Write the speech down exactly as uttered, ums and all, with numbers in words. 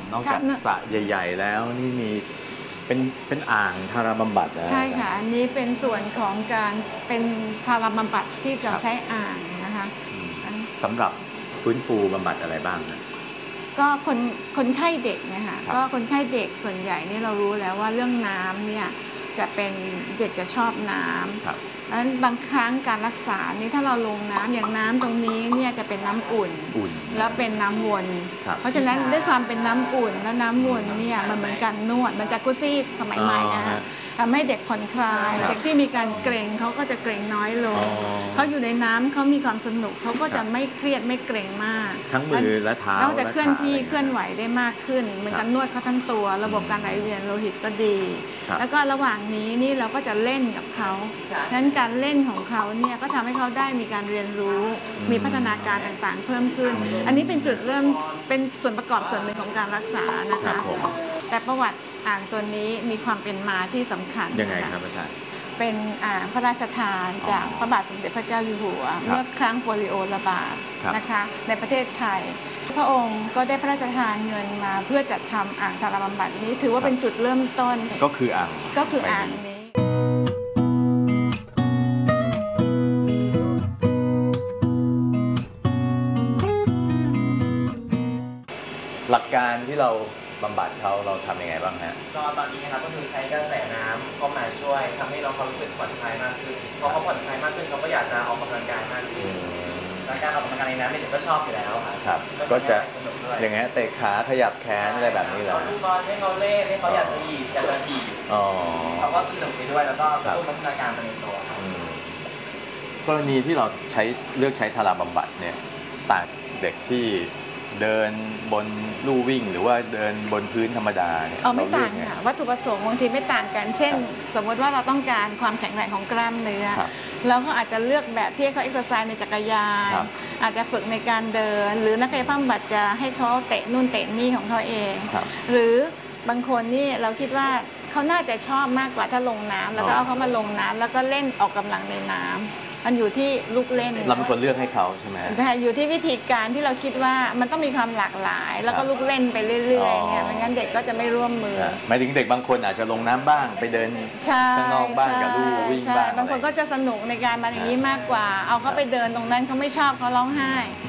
นอกจากสระใหญ่ๆแล้วนี่มีเป็นเป็นอ่างทาราบำบัดนะใช่ค่ะอันนี้เป็นส่วนของการเป็นทาราบำบัดที่จะใช้อ่างนะคะสำหรับฟื้นฟูบำบัดอะไรบ้างนะก็คนคนไข้เด็กนะคะก็คนไข้เด็กส่วนใหญ่นี่เรารู้แล้วว่าเรื่องน้ำเนี่ยจะเป็นเด็กจะชอบน้ำดังนั้นบางครั้งการรักษานี่ถ้าเราลงน้ำอย่างน้ำตรงนี้เนี่ยจะเป็นน้ำอุ่นแล้วเป็นน้ำวนเพราะฉะนั้นด้วยความเป็นน้ำอุ่นและน้ำวนเนี่ยมันเหมือนการนวดมันจากุซี่สมัยใหม่นะคะทำให้เด็กผ่อนคลายเด็กที่มีการเกร็งเขาก็จะเกร็งน้อยลงเขาอยู่ในน้ำเขามีความสนุกเขาก็จะไม่เครียดไม่เกร็งมากทั้งมือและเท้านอกจากเคลื่อนที่เคลื่อนไหวได้มากขึ้นเหมือนกันนวดเขาทั้งตัวระบบการไหลเวียนโลหิตก็ดีแล้วก็ระหว่างนี้นี่เราก็จะเล่นกับเขาฉะนั้นการเล่นของเขาเนี่ยก็ทำให้เขาได้มีการเรียนรู้มีพัฒนาการต่างๆเพิ่มขึ้นอันนี้เป็นจุดเริ่มเป็นส่วนประกอบส่วนหนึ่งของการรักษานะคะแต่ประวัติอ่างตัวนี้มีความเป็นมาที่สำคัญยังไงครับอาจารย์เป็นอ่างพระราชทานจากพระบาทสมเด็จพระเจ้าอยู่หัวเมื่อครั้งโปลิโอระบาดนะคะในประเทศไทยพระองค์ก็ได้พระราชทานเงินมาเพื่อจัดทำอ่างทาราบำบัดนี้ถือว่าเป็นจุดเริ่มต้นก็คืออ่างก็คืออ่างนี้หลักการที่เราบำบัดเขาเราทำยังไงบ้างฮะก็ตอนนี้นะครับก็คือใช้กระแสน้ำเข้ามาช่วยทำให้น้องเขารู้สึกผ่อนคลายมากขึ้นพอเขาผ่อนคลายมากขึ้นเขาก็อยากจะออกกำลังกายมากขึ้นและการออกกำลังกายในน้ำเด็กก็ชอบอยู่แล้วครับก็จะอย่างเงี้ยเตะขาขยับแขนอะไรแบบนี้เลยลูกบอลให้เขาเล่นให้เขาอยากจะหยิบอยากจะถีบเขาก็สนุกไปด้วยแล้วก็กระตุ้นพัฒนาการไปในตัวกรณีที่เราใช้เลือกใช้ทาราบำบัดเนี่ยต่างเด็กที่เดินบนลู่วิ่งหรือว่าเดินบนพื้นธรรมดาเนี่ยเอาไม่ต่างค่ะวัตถุประสงค์บางทีไม่ต่างกันเช่นสมมติว่าเราต้องการความแข็งแรงของกล้ามเนื้อเราก็อาจจะเลือกแบบที่เขาเอ็กซ์ไซส์ในจักรยานอาจจะฝึกในการเดินหรือนักกายภาพบำบัดจะให้เขาเตะนู่นเตะนี่ของเขาเองหรือบางคนนี่เราคิดว่าเขาน่าจะชอบมากกว่าถ้าลงน้ำแล้วก็เอาเขามาลงน้ำแล้วก็เล่นออกกำลังในน้ำมันอยู่ที่ลูกเล่นเราเป็นคนเลือกให้เขาใช่ไหมใช่อยู่ที่วิธีการที่เราคิดว่ามันต้องมีความหลากหลายแล้วก็ลูกเล่นไปเรื่อยๆเนี่ยไม่งั้นเด็กก็จะไม่ร่วมมือหมายถึงเด็กบางคนอาจจะลงน้ำบ้างไปเดินข้างนอกบ้างกับลูกวิ่งบ้างบางคนก็จะสนุกในการมาอย่างนี้มากกว่าเอาเขาไปเดินตรงนั้นเขาไม่ชอบเขาร้องไห้